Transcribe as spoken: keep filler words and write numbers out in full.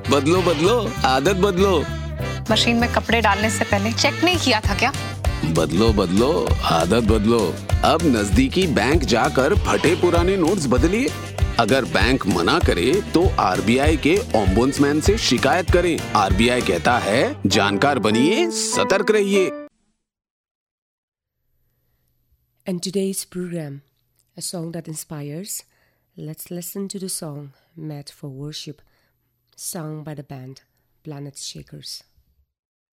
बदलो बदलो आदत बदलो। मशीन में कपड़े डालने से पहले चेक नहीं किया था क्या? बदलो बदलो आदत बदलो। अब नजदीकी बैंक जाकर फटे पुराने नोट्स बदलिए। अगर बैंक मना करे तो आरबीआई के ओम्बुड्समैन से शिकायत करें। आरबीआई कहता है, जानकार बनिए, सतर्क रहिए। In today's program, a song that inspires. Let's listen to the song Mad for Worship, sung by the band Planet Shakers.